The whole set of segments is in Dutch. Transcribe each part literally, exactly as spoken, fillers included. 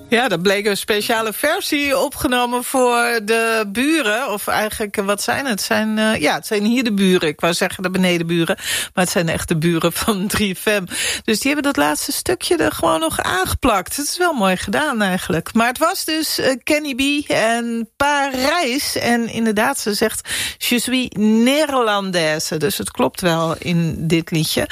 Ja, dat bleek een speciale versie opgenomen voor de buren. Of eigenlijk, wat zijn het? het zijn, uh, ja, het zijn hier de buren. Ik wou zeggen de benedenburen. Maar het zijn echt de buren van drie F M. Dus die hebben dat laatste stukje er gewoon nog aangeplakt. Het is wel mooi gedaan eigenlijk. Maar het was dus uh, Kenny B en Parijs. En inderdaad, ze zegt je suis Nederlandaise. Dus het klopt wel in dit liedje.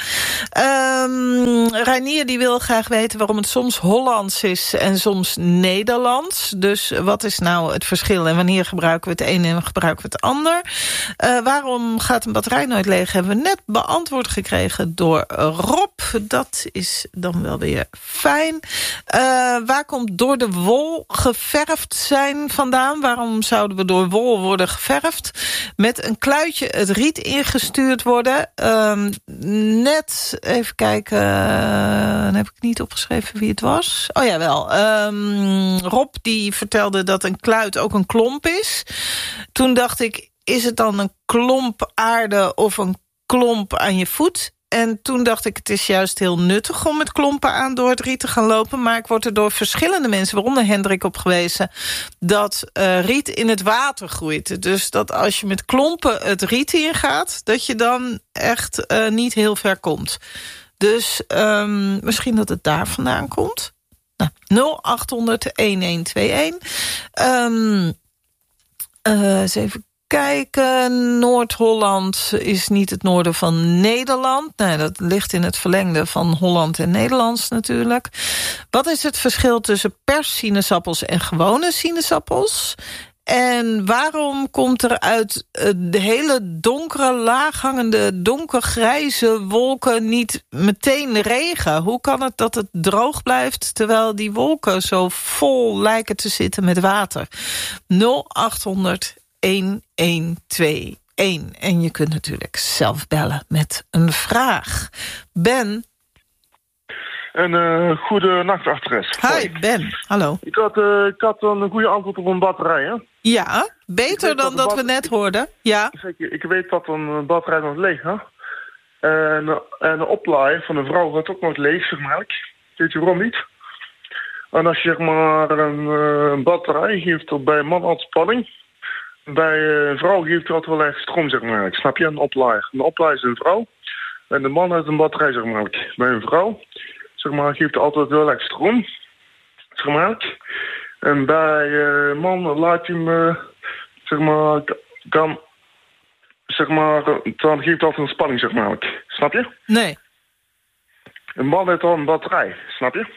Um, Reinier die wil graag weten waarom het soms Hollands is en soms Nederlands. Dus wat is nou het verschil en wanneer gebruiken we het een en gebruiken we het ander? Uh, waarom gaat een batterij nooit leeg? Hebben we net beantwoord gekregen door Rob. Dat is dan wel weer fijn. Uh, waar komt door de wol geverfd zijn vandaan? Waarom zouden we door wol worden geverfd? Met een kluitje het riet ingestuurd worden. Um, net, even kijken, uh, dan heb ik niet opgeschreven wie het was. Oh ja, wel. Um, Rob die vertelde dat een kluit ook een klomp is. Toen dacht ik, is het dan een klomp aarde of een klomp aan je voet? En toen dacht ik, het is juist heel nuttig om met klompen aan door het riet te gaan lopen. Maar ik word er door verschillende mensen, waaronder Hendrik, op gewezen dat uh, riet in het water groeit. Dus dat als je met klompen het riet ingaat, dat je dan echt uh, niet heel ver komt. Dus um, misschien dat het daar vandaan komt. Nou, nul acht honderd een een twee een. Um, uh, eens even kijken. Noord-Holland is niet het noorden van Nederland. Nee, dat ligt in het verlengde van Holland en Nederlands natuurlijk. Wat is het verschil tussen perssinaasappels en gewone sinaasappels? En waarom komt er uit de hele donkere, laaghangende, donkergrijze wolken niet meteen regen? Hoe kan het dat het droog blijft terwijl die wolken zo vol lijken te zitten met water? nul acht honderd een een twee een. En je kunt natuurlijk zelf bellen met een vraag. Ben. Een uh, goede nachtadres. Hi, Ben. Hallo. Ik had, uh, ik had een goede antwoord op een batterij, hè? Ja, beter dan dat, dat we net hoorden. Ja. Ik, ik weet dat een batterij nog leeg, hè? En, en de oplaai van een vrouw wordt ook nog leeg, zeg maar. Weet je waarom niet? En als je zeg maar een, een batterij geeft bij een man altijd spanning, bij een vrouw geeft hij altijd wel echt stroom, zeg maar. Snap je? Een oplaai. Een oplaai is een vrouw en de man heeft een batterij, zeg maar. Bij een vrouw, zeg maar, geeft hij altijd wel echt stroom, zeg maar. En bij een uh, man laat je hem, uh, zeg maar, kan, zeg maar, dan geeft hij altijd een spanning, zeg maar. Snap je? Nee. Een man heeft al een batterij, snap je?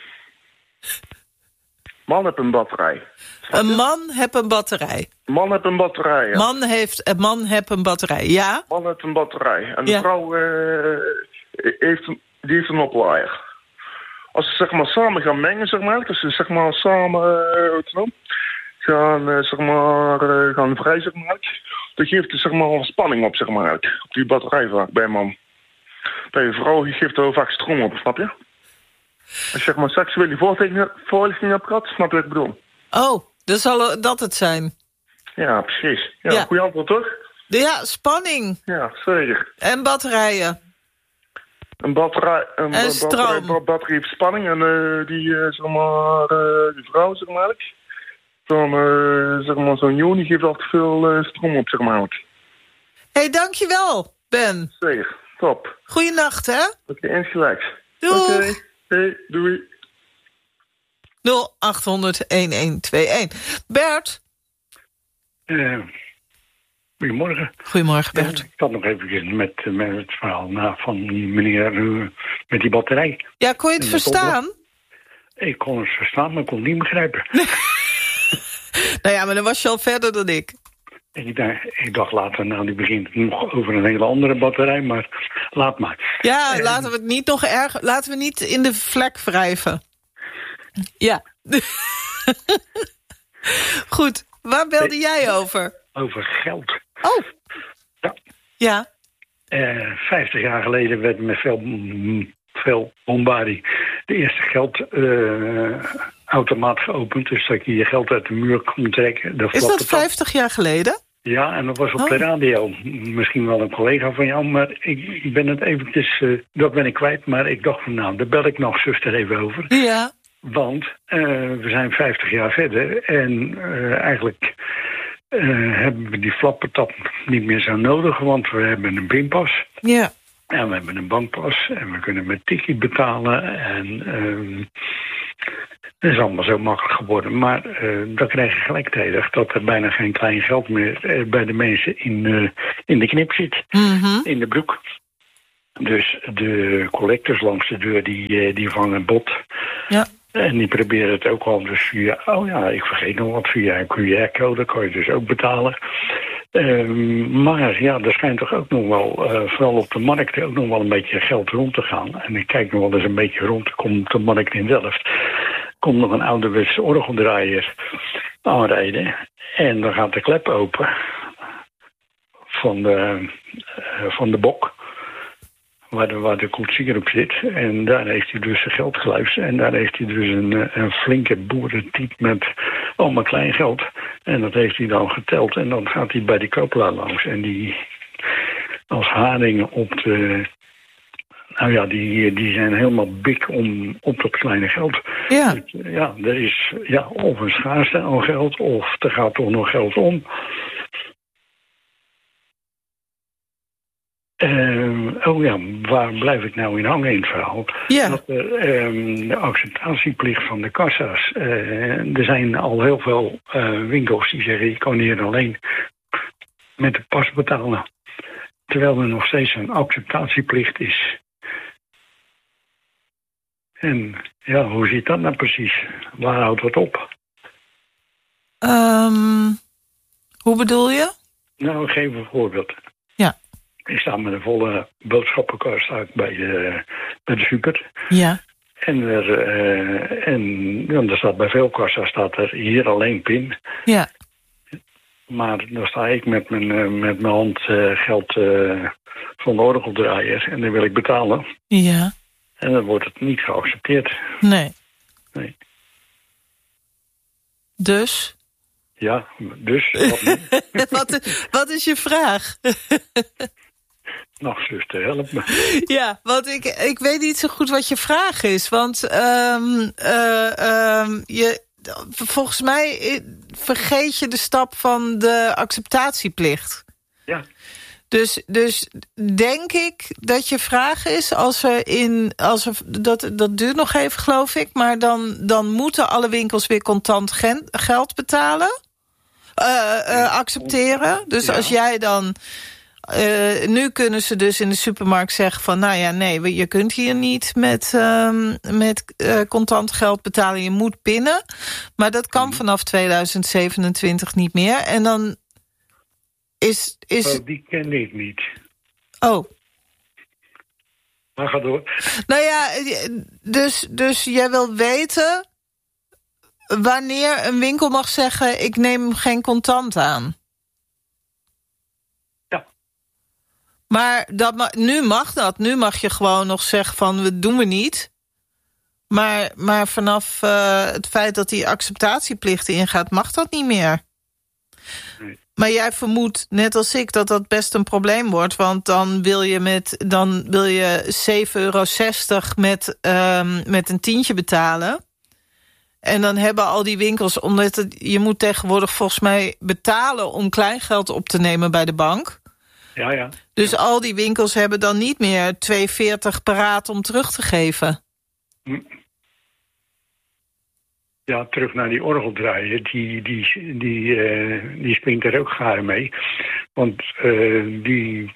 Man heeft een batterij. Een man heeft een batterij. Man heeft een batterij, ja. Man heeft, een man heeft een batterij, ja? Man heeft een batterij. En de ja. vrouw uh, heeft, die heeft een oplaaier. Als ze zeg maar samen gaan mengen, zeg maar, als ze zeg maar samen uh, gaan, uh, zeg maar, uh, gaan vrij, zeg maar, dan geeft het zeg maar een spanning op, zeg maar, op die batterij vaak bij een man. Bij een vrouw geeft er vaak stroom op, snap je? Als je zeg maar seksuele voorlichting hebt gehad, snap je wat ik bedoel? Oh, dan zal dat het zijn. Ja, precies. Ja, ja. Goeie antwoord, toch? Ja, spanning. Ja, zeker. En batterijen. Een batterij, een en batterij, batterij, batterij heeft spanning en uh, die, uh, zeg maar, uh, die vrouw, zeg maar, dan, uh, zeg maar, zo'n joni geeft altijd veel uh, stroom op, zeg maar. Hé, hey, dankjewel, Ben. Zeker, top. Goeienacht, hè? Oké, okay, eens gelijk. Doei. Oké, okay. Hey, doei. nul acht honderd een een twee een. Bert? Uh, goedemorgen. Goedemorgen, Bert. Uh, ik had nog even met, met het verhaal na van die meneer uh, met die batterij. Ja, kon je het verstaan? Op... Ik kon het verstaan, maar ik kon het niet begrijpen. Nou ja, maar dan was je al verder dan ik. Ik dacht, ik dacht later, nou, die begint nog over een hele andere batterij, maar laat maar. Ja, en... laten we het niet nog erg, laten we niet in de vlek wrijven. Ja. Goed, waar belde jij over? Over geld. Oh. Ja. Ja. Uh, vijftig jaar geleden werd met veel, veel bombardie de eerste geldautomaat uh, geopend. Dus dat je je geld uit de muur kon trekken. Dat Is dat vijftig jaar geleden? Ja, en dat was op oh. de radio. Misschien wel een collega van jou, maar ik, ik ben het eventjes... Uh, dat ben ik kwijt, maar ik dacht van nou, daar bel ik nog zuster even over. Ja. Want uh, we zijn vijftig jaar verder en uh, eigenlijk uh, hebben we die flappertap niet meer zo nodig, want we hebben een pinpas. Ja. En we hebben een bankpas en we kunnen met Tiki betalen. En uh, dat is allemaal zo makkelijk geworden. Maar uh, dan krijg je gelijktijdig dat er bijna geen klein geld meer uh, bij de mensen in, uh, in de knip zit. Mm-hmm. In de broek. Dus de collectors langs de deur die, die vangen bot. Ja. En die proberen het ook al dus via... Oh ja, ik vergeet nog wat. Via een Q R-code kan je dus ook betalen. Um, maar ja, er schijnt toch ook nog wel, uh, vooral op de markt, ook nog wel een beetje geld rond te gaan. En ik kijk nog wel eens een beetje rond. Ik kom op de markt in Delft. Komt nog een ouderwetse orgeldraaier aanrijden. En dan gaat de klep open van de, uh, van de bok. Waar de, waar de koetsier op zit. En daar heeft hij dus zijn geldgluis. En daar heeft hij dus een, een flinke boerentype met allemaal klein geld. En dat heeft hij dan geteld. En dan gaat hij bij die koopelaar langs. En die als haringen op de... Nou ja, die, die zijn helemaal bik om, op dat kleine geld. Ja. Dus, ja, er is ja, of een schaarste aan geld, of er gaat toch nog geld om. Uh, oh ja, waar blijf ik nou in hangen in het verhaal? Ja. Dat er, um, de acceptatieplicht van de kassa's. Uh, er zijn al heel veel uh, winkels die zeggen, je kan hier alleen met de pas betalen. Terwijl er nog steeds een acceptatieplicht is. En ja, hoe zit dat nou precies? Waar houdt dat op? Um, hoe bedoel je? Nou, ik geef een voorbeeld. Ja. Ik sta met een volle boodschappenkast uit bij de, bij de super. Ja. En er, uh, en ja, er staat bij veel kassa's staat er hier alleen pin. Ja. Maar dan sta ik met mijn, uh, met mijn hand uh, geld uh, van de orgeldraaier en dan wil ik betalen. Ja. En dan wordt het niet geaccepteerd. Nee. Nee. Dus? Ja, dus. Wat, wat, wat is je vraag? Nou, zuster, help me. Ja, want ik, ik weet niet zo goed wat je vraag is. Want um, uh, um, je, volgens mij vergeet je de stap van de acceptatieplicht. Ja. Dus, dus denk ik dat je vraag is, als er in, als er, dat, dat duurt nog even geloof ik, maar dan, dan moeten alle winkels weer contant gen, geld betalen, uh, uh, accepteren. Dus ja. Als jij dan, uh, nu kunnen ze dus in de supermarkt zeggen van, nou ja, nee, je kunt hier niet met, um, met uh, contant geld betalen, je moet pinnen. Maar dat kan vanaf tweeduizend zevenentwintig niet meer. En dan Is, is... Oh, die ken ik niet. Oh. Maar ga door. Nou ja, dus, dus jij wil weten wanneer een winkel mag zeggen, ik neem geen contant aan. Ja. Maar dat ma- nu mag dat. Nu mag je gewoon nog zeggen van, dat doen we niet. Maar, maar vanaf uh, het feit dat die acceptatieplicht ingaat, mag dat niet meer. Nee. Maar jij vermoedt, net als ik, dat dat best een probleem wordt. Want dan wil je, met, dan wil je zeven euro zestig met, um, met een tientje betalen. En dan hebben al die winkels, omdat het, je moet tegenwoordig volgens mij betalen om kleingeld op te nemen bij de bank. Ja, ja. Dus ja. al die winkels hebben dan niet meer twee veertig paraat om terug te geven. Hm. Ja, terug naar die orgeldraaier, die, die, die, uh, die springt er ook gaar mee. Want uh, die,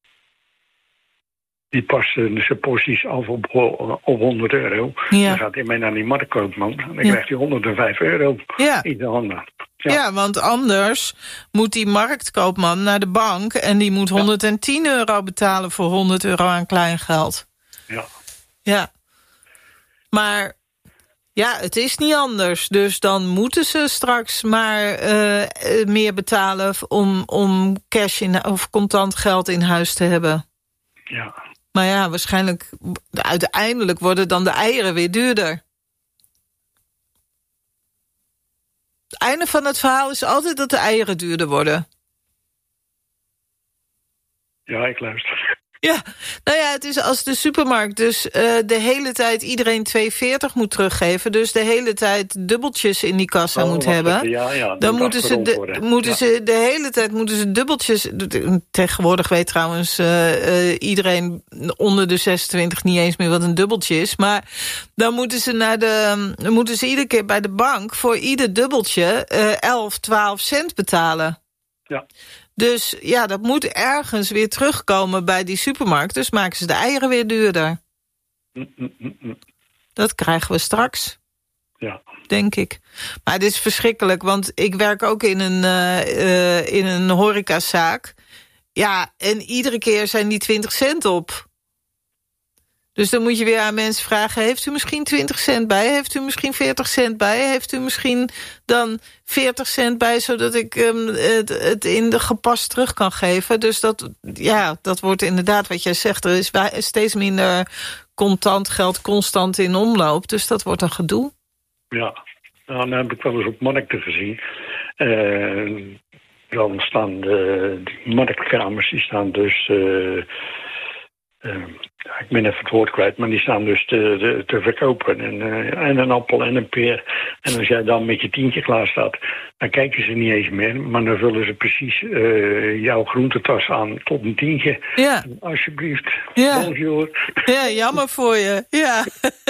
die past uh, zijn porties af op, op honderd euro. Ja. Dan gaat hij mee naar die marktkoopman en dan ja. krijgt hij honderdvijf euro ja. in de handen. Ja. ja, want anders moet die marktkoopman naar de bank en die moet honderdtien euro betalen voor honderd euro aan kleingeld. Ja. Ja. Maar ja, het is niet anders. Dus dan moeten ze straks maar uh, meer betalen om, om cash in, of contant geld in huis te hebben. Ja. Maar ja, waarschijnlijk uiteindelijk worden dan de eieren weer duurder. Het einde van het verhaal is altijd dat de eieren duurder worden. Ja, ik luister. Ja, nou ja, het is als de supermarkt dus uh, de hele tijd iedereen twee veertig moet teruggeven, dus de hele tijd dubbeltjes in die kassa oh, moet hebben, het, ja, ja, dan moeten ze de, moeten ja. ze de hele tijd moeten ze dubbeltjes. Tegenwoordig weet trouwens uh, uh, iedereen onder de zesentwintig niet eens meer wat een dubbeltje is, maar dan moeten ze naar de, dan moeten ze iedere keer bij de bank voor ieder dubbeltje uh, elf, twaalf cent betalen. Ja. Dus ja, dat moet ergens weer terugkomen bij die supermarkt. Dus maken ze de eieren weer duurder. Mm, mm, mm. Dat krijgen we straks. Ja. Denk ik. Maar het is verschrikkelijk, want ik werk ook in een, uh, uh, in een horecazaak. Ja, en iedere keer zijn die twintig cent op. Dus dan moet je weer aan mensen vragen, heeft u misschien twintig cent bij? Heeft u misschien veertig cent bij? Heeft u misschien dan veertig cent bij, zodat ik um, het, het in de gepast terug kan geven? Dus dat, ja, dat wordt inderdaad wat jij zegt. Er is steeds minder contant geld constant in omloop. Dus dat wordt een gedoe. Ja, nou, dan heb ik wel eens op markten gezien. Uh, dan staan de die marktkamers, die staan dus... Uh, uh, ik ben even het woord kwijt, maar die staan dus te, te, te verkopen. En, uh, en een appel en een peer. En als jij dan met je tientje klaar staat, dan kijken ze niet eens meer. Maar dan vullen ze precies uh, jouw groentetas aan tot een tientje. Ja. Alsjeblieft. Ja. Bonjour. Ja, jammer voor je. Ja.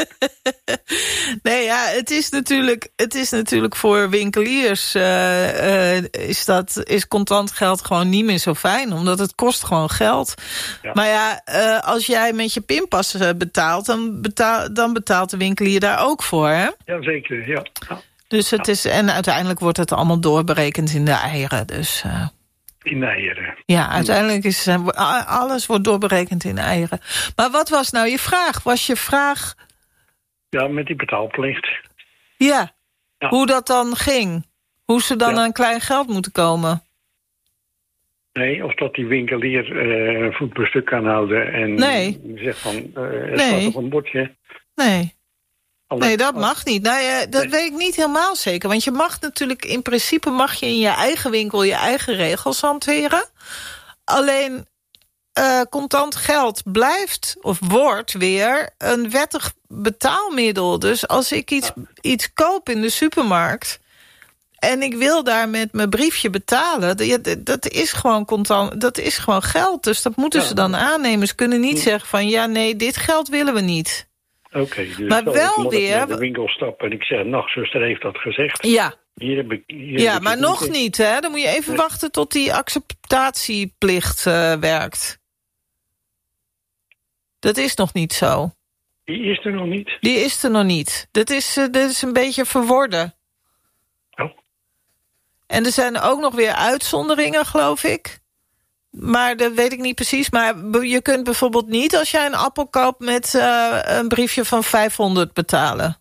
Nee, ja, het is natuurlijk, het is natuurlijk voor winkeliers uh, uh, is dat is contant geld gewoon niet meer zo fijn, omdat het kost gewoon geld. Ja. Maar ja, uh, als jij met je pinpas betaalt, dan, betaal, dan betaalt de winkelier daar ook voor, hè? Ja, zeker, ja. ja. Dus het ja. is, en uiteindelijk wordt het allemaal doorberekend in de eieren, dus... Uh, in de eieren. Ja, uiteindelijk is alles wordt doorberekend in de eieren. Maar wat was nou je vraag? Was je vraag... Ja, met die betaalplicht. Ja, ja. Hoe dat dan ging? Hoe ze dan ja. aan klein geld moeten komen? Nee, of dat die winkelier uh, voet per stuk kan houden en nee. zegt van, uh, er nee. staat op een bordje. Nee. Alle, nee, dat mag niet. Nou ja, dat nee. weet ik niet helemaal zeker. Want je mag natuurlijk, in principe mag je in je eigen winkel je eigen regels hanteren. Alleen uh, contant geld blijft of wordt weer een wettig betaalmiddel. Dus als ik iets, ja. iets koop in de supermarkt en ik wil daar met mijn briefje betalen, dat, dat is gewoon contant, dat is gewoon geld. Dus dat moeten ja. ze dan aannemen. Ze kunnen niet ja. zeggen van ja, nee, dit geld willen we niet. Oké, okay, dus maar wel ik weer naar de winkel stap en ik zeg, nachtzuster heeft dat gezegd. Ja, hier heb ik, hier ja heb ik maar nog niet, niet, hè? Dan moet je even nee. wachten tot die acceptatieplicht uh, werkt. Dat is nog niet zo. Die is er nog niet? Die is er nog niet. Dat is, uh, dat is een beetje verworden. Oh. En er zijn ook nog weer uitzonderingen, geloof ik. Maar dat weet ik niet precies. Maar je kunt bijvoorbeeld niet, als jij een appel koopt met uh, een briefje van vijfhonderd betalen.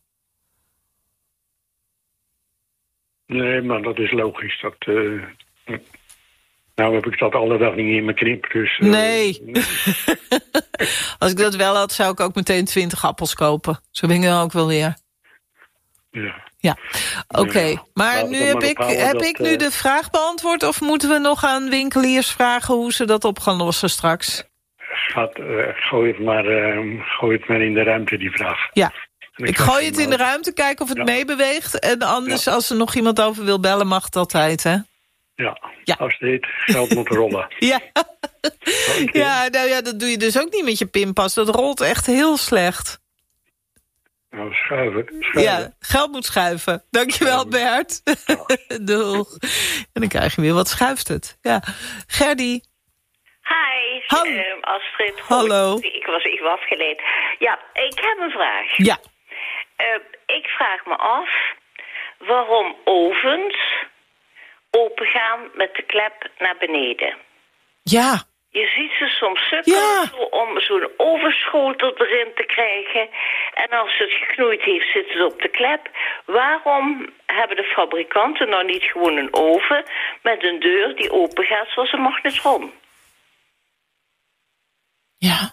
Nee, maar dat is logisch. Dat, uh, nou heb ik dat alle dag niet in mijn knip. Dus, uh, nee. nee. Als ik dat wel had, zou ik ook meteen twintig appels kopen. Zo ben ik dan ook wel weer. Ja. Ja, oké. Okay. Ja, maar nu heb, ik, heb dat, ik nu de vraag beantwoord, of moeten we nog aan winkeliers vragen hoe ze dat op gaan lossen straks? Gaat, uh, gooi, het maar, uh, gooi het maar in de ruimte, die vraag. Ja, ik, ik gooi het in de ruimte, kijken of het ja. meebeweegt. En anders, ja. als er nog iemand over wil bellen, mag het altijd, hè? Ja, ja. Als dit geld moet rollen. ja. Okay. ja, nou ja, dat doe je dus ook niet met je pinpas. Dat rolt echt heel slecht. Nou, schuiven, schuiven. Ja, geld moet schuiven. Dankjewel, Bert. Ja. Doeg. En dan krijg je weer, wat schuift het? Ja. Gerdy. Hi, Hallo. Uh, Astrid. Hallo. Ik was even afgeleid. Ja, ik heb een vraag. Ja. Uh, ik vraag me af waarom ovens opengaan met de klep naar beneden. Ja. Je ziet ze soms sukkelen ja. om zo'n overschotel erin te krijgen. En als het geknoeid heeft, zitten ze op de klep. Waarom hebben de fabrikanten nou niet gewoon een oven met een deur die open gaat zoals een magnetron? Ja.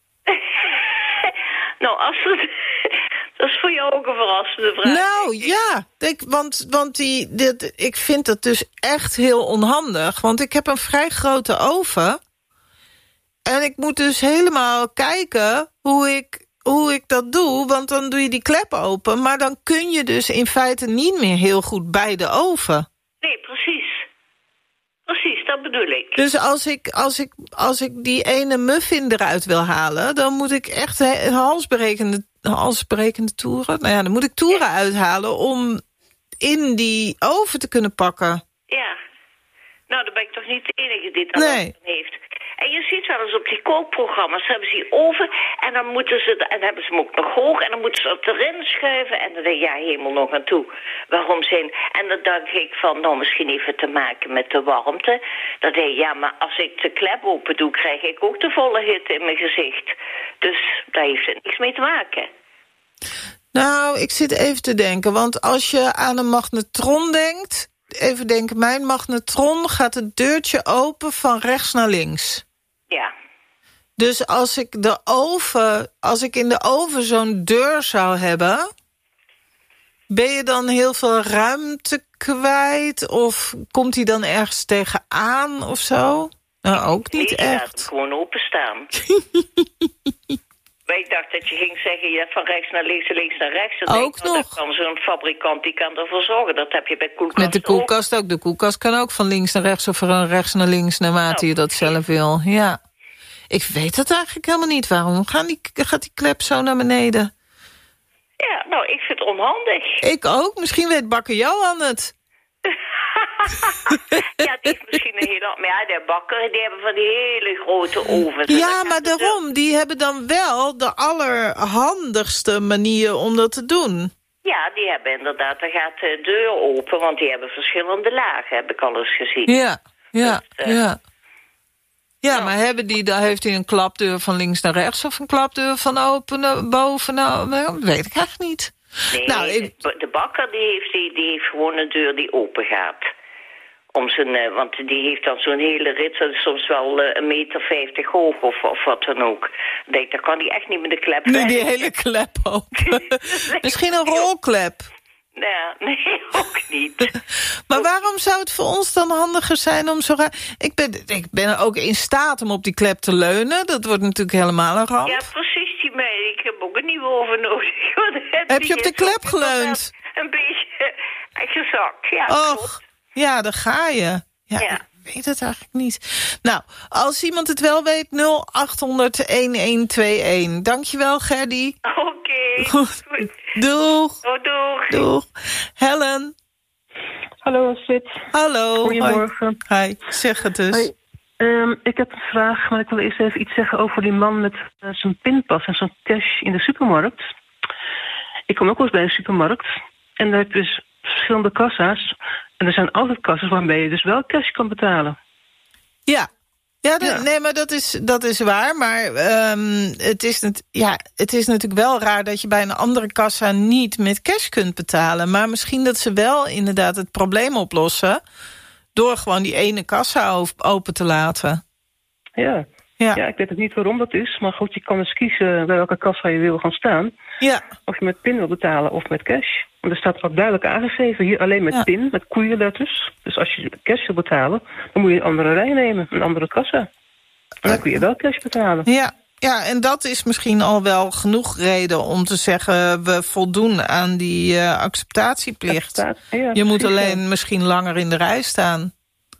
nou, Astrid, dat is voor jou ook een verrassende vraag. Nou, ja. Ik, want want die, dit, ik vind het dus echt heel onhandig. Want ik heb een vrij grote oven. En ik moet dus helemaal kijken hoe ik, hoe ik dat doe. Want dan doe je die klep open. Maar dan kun je dus in feite niet meer heel goed bij de oven. Nee, precies. Precies, dat bedoel ik. Dus als ik, als ik, als ik die ene muffin eruit wil halen... dan moet ik echt halsbrekende, halsbrekende toeren... nou ja, dan moet ik toeren ja. uithalen om in die oven te kunnen pakken. Ja. Nou, dan ben ik toch niet de enige die dat nee. heeft. En je ziet wel eens op die kookprogramma's, hebben ze die oven... en dan moeten ze, en hebben ze hem ook nog hoog... en dan moeten ze het erin schuiven... en dan denk je, ja, helemaal nog aan toe. Waarom zijn... En dan denk ik van, nou, misschien even te maken met de warmte. Dan denk je, ja, maar als ik de klep open doe... krijg ik ook de volle hitte in mijn gezicht. Dus daar heeft het niks mee te maken. Nou, ik zit even te denken, want als je aan een magnetron denkt... Even denken, mijn magnetron gaat het deurtje open van rechts naar links. Ja. Dus als ik de oven, als ik in de oven zo'n deur zou hebben... ben je dan heel veel ruimte kwijt? Of komt hij dan ergens tegenaan of zo? Nou, ook niet nee, echt. Laat het gewoon openstaan. Ik dacht dat je ging zeggen, ja, van rechts naar links en links naar rechts. Dan ook denk, nog. Dan kan zo'n fabrikant, die kan ervoor zorgen. Dat heb je bij koelkast Met de koelkast ook. ook. De koelkast kan ook van links naar rechts of van rechts naar links... naarmate nou, je dat zelf wil. Ja. Ik weet het eigenlijk helemaal niet. Waarom gaan die, gaat die klep zo naar beneden? Ja, nou, ik vind het onhandig. Ik ook. Misschien weet bakker Johan het. Ja, die heeft misschien een hele... Maar ja, de bakker, die hebben van die hele grote ovens. Ja, maar daarom, die hebben dan wel de allerhandigste manier om dat te doen. Ja, die hebben inderdaad, daar gaat de deur open, want die hebben verschillende lagen, heb ik al eens gezien. Ja, ja, dus, uh, ja. Ja, nou, maar hebben die, daar heeft hij een klapdeur van links naar rechts... of een klapdeur van open naar boven? Nou, weet ik eigenlijk niet. Nee, nou, ik... de, de bakker die heeft, die, die heeft gewoon een deur die open gaat. Om zijn, uh, want die heeft dan zo'n hele rit, dat is soms wel uh, een meter vijftig hoog of, of wat dan ook. Ik denk, dan kan hij echt niet met de klep Nee, die hele klep open. Misschien een rolklep. Ja, nee, ook niet. Maar waarom zou het voor ons dan handiger zijn om zo... Ik ben, ik ben ook in staat om op die klep te leunen. Dat wordt natuurlijk helemaal een ramp. Ja, precies. Die mij. Ik heb ook een nieuwe oven nodig. Heb je op de klep geleund? Een beetje gezakt, ja. Och, klopt. ja, daar ga je. Ja, ja. Ik weet het eigenlijk niet. Nou, als iemand het wel weet, nul acht honderd elf twee een. Dankjewel, Gerdy. Oké. Okay. Goed. Doeg. Oh, doeg. Doeg. Helen. Hallo, Astrid. Hallo. Goedemorgen. Hi. Hi. Zeg het dus. Hoi. Um, ik heb een vraag, maar ik wil eerst even iets zeggen over die man met uh, zijn pinpas en zijn cash in de supermarkt. Ik kom ook wel eens bij een supermarkt en daar heb je dus verschillende kassa's. En er zijn altijd kassa's waarmee je dus wel cash kan betalen. Ja. Ja, de, ja. nee, maar dat is, dat is waar. Maar um, het, is net, ja, het is natuurlijk wel raar dat je bij een andere kassa niet met cash kunt betalen. Maar misschien dat ze wel inderdaad het probleem oplossen door gewoon die ene kassa open te laten. Ja. Ja. ja, ik weet het niet waarom dat is. Maar goed, je kan dus kiezen bij welke kassa je wil gaan staan. Ja. Of je met pin wil betalen of met cash. Want er staat ook duidelijk aangegeven hier alleen met ja. pin, met koeienletters. Dus als je cash wil betalen, dan moet je een andere rij nemen, een andere kassa. En dan kun je wel cash betalen. Ja, ja, en dat is misschien al wel genoeg reden om te zeggen we voldoen aan die uh, acceptatieplicht. Acceptatie, ja, je moet alleen ja. misschien langer in de rij staan.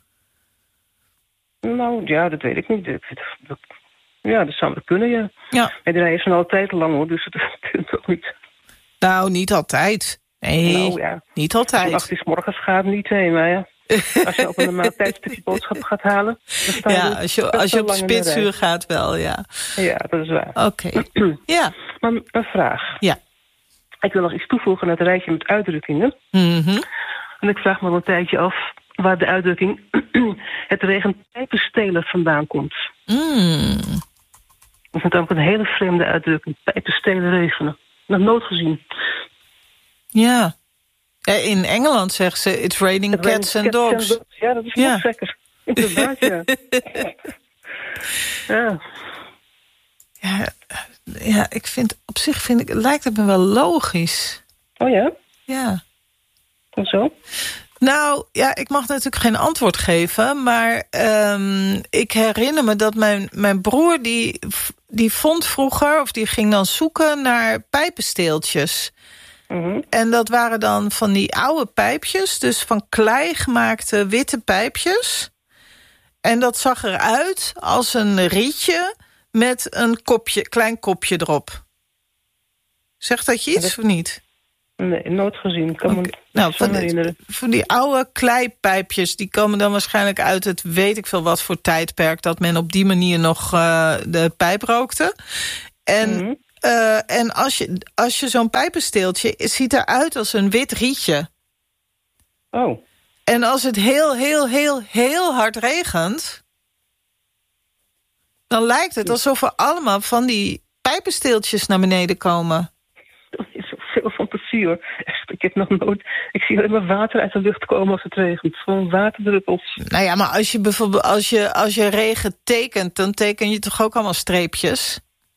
Nou, ja, dat weet ik niet. Dat, ja, dat zou kunnen, ja. ja. En de rij is van altijd lang, hoor, dus dat kunt ook niet. Nou, niet altijd. Nee, nou, ja. niet altijd. Als je 's morgens gaat, niet, nee, maar ja. Als je op een normaal tijdstipje boodschap gaat halen. Dan ja, als je, als je op spitsuur gaat wel, ja. Ja, dat is waar. Oké, okay. ja. Maar een vraag. Ja. Ik wil nog iets toevoegen aan het rijtje met uitdrukkingen. Mm-hmm. En ik vraag me al een tijdje af waar de uitdrukking het regent pijpenstelen vandaan komt. Mm. Dat is natuurlijk een hele vreemde uitdrukking. Pijpenstelen regenen. Nog nooit gezien. Ja. In Engeland zegt ze, it's raining cats, cats and dogs. dogs. Ja, dat is nog zeker. Inderdaad, ja. ja. Ja. Ja, ik vind, op zich vind ik, lijkt het me wel logisch. Oh ja? Ja. Hoezo? Nou, ja, ik mag natuurlijk geen antwoord geven, maar um, ik herinner me dat mijn, mijn broer, die, die vond vroeger, of die ging dan zoeken naar pijpensteeltjes. Mm-hmm. En dat waren dan van die oude pijpjes, dus van klei gemaakte witte pijpjes. En dat zag eruit als een rietje met een kopje, klein kopje erop. Zegt dat je iets of niet? Nee, nooit gezien. Ik kan okay. me nou, van, herinneren. Van die oude kleipijpjes, die komen dan waarschijnlijk uit het weet ik veel wat voor tijdperk, dat men op die manier nog uh, de pijp rookte. En, mm-hmm. uh, en als je, als je zo'n pijpensteeltje, het ziet eruit als een wit rietje. Oh. En als het heel, heel, heel, heel hard regent, dan lijkt het alsof er allemaal van die pijpensteeltjes naar beneden komen. Dat is zoveel fantasie, hoor. Echt, ik heb nog nooit... Ik zie alleen maar water uit de lucht komen als het regent. Gewoon waterdruppels. Nou ja, maar als je bijvoorbeeld als je, als je regen tekent, dan teken je toch ook allemaal streepjes?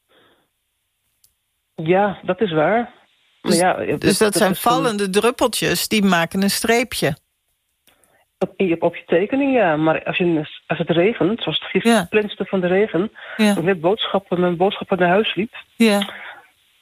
Ja, dat is waar. Dus, maar ja, dus dat, dat zijn dat vallende een... druppeltjes, die maken een streepje. Op, op je tekening, ja. Maar als, je, als het regent, zoals het gisteren ja. van de regen... Ja. Toen ik net boodschappen, mijn boodschappen naar huis liep... Ja.